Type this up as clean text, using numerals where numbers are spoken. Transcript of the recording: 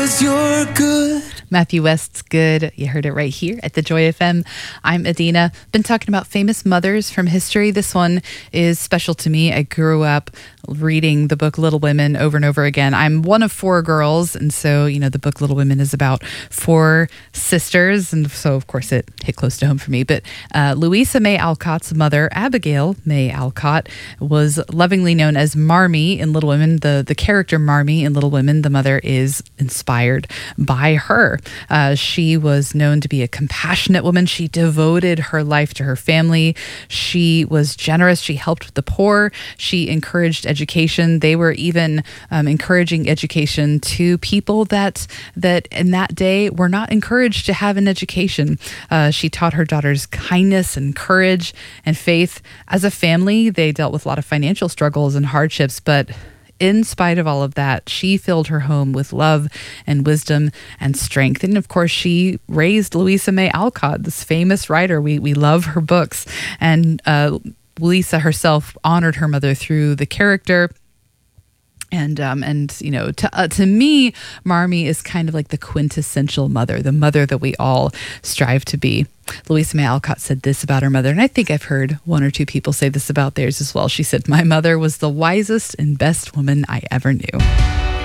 'cause you're good. Matthew West's Good. You heard it right here at the Joy FM. I'm Adina. Been talking about famous mothers from history. This one is special to me. I grew up reading the book Little Women over and over again. I'm one of four girls, and so, the book Little Women is about four sisters, and so, of course, it hit close to home for me. But Louisa May Alcott's mother, Abigail May Alcott, was lovingly known as Marmee in Little Women. The character Marmee in Little Women, the mother, is inspired by her. She was known to be a compassionate woman. She devoted her life to her family. She was generous. She helped with the poor. She encouraged education. They were even encouraging education to people that in that day were not encouraged to have an education. She taught her daughters kindness and courage and faith. As a family, they dealt with a lot of financial struggles and hardships, but in spite of all of that, she filled her home with love and wisdom and strength. And of course, she raised Louisa May Alcott, this famous writer. We love her books. And Louisa herself honored her mother through the character. And to me, Marmee is kind of like the quintessential mother, the mother that we all strive to be. Louisa May Alcott said this about her mother, and I think I've heard one or two people say this about theirs as well. She said, "My mother was the wisest and best woman I ever knew."